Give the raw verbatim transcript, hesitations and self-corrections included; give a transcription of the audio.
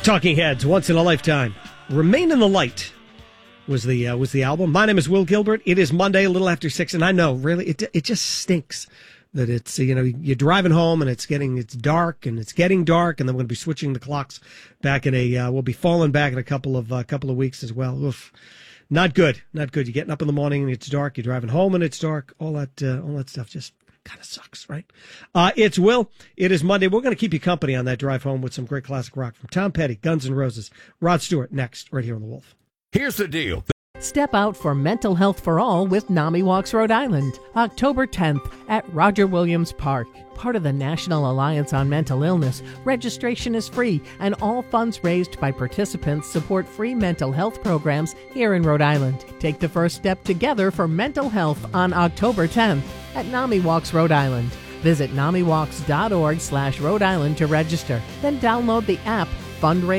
Talking Heads, Once in a Lifetime. Remain in the Light was the uh, was the album. My name is Will Gilbert. It is Monday, a little after six, and I know, really, it it just stinks that it's, you know, you're driving home and it's getting, it's dark and it's getting dark, and then we're going to be switching the clocks back in a, uh, we'll be falling back in a couple of, uh, couple of weeks as well. Oof. Not good, not good. You're getting up in the morning and it's dark. You're driving home and it's dark. All that, uh, all that stuff just kind of sucks, right? Uh, it's Will. It is Monday. We're going to keep you company on that drive home with some great classic rock from Tom Petty, Guns N' Roses, Rod Stewart next, right here on The Wolf. Here's the deal. Step out for Mental Health for All with NAMI Walks Rhode Island, October tenth at Roger Williams Park. Part of the National Alliance on Mental Illness, registration is free, and all funds raised by participants support free mental health programs here in Rhode Island. Take the first step together for mental health on October tenth at NAMI Walks Rhode Island. Visit namiwalks.org slash Rhode Island to register. Then download the app Fundraise